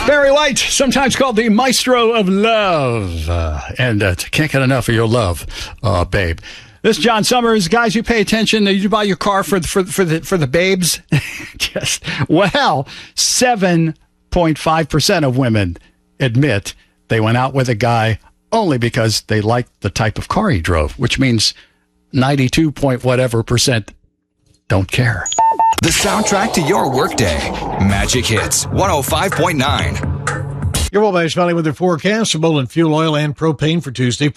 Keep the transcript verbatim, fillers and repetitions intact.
Barry White, sometimes called the maestro of love. Uh, and uh, can't get enough of your love, uh, babe. This is John Summers. Guys, you pay attention. You buy your car for, for, for, the, for the babes. Just, well, seven point five percent of women admit they went out with a guy only because they liked the type of car he drove, which means ninety-two point whatever percent don't care. The soundtrack to your workday. Magic Hits one oh five point nine. Your Wabash Valley weather forecast for Moline Fuel Oil and propane for Tuesday.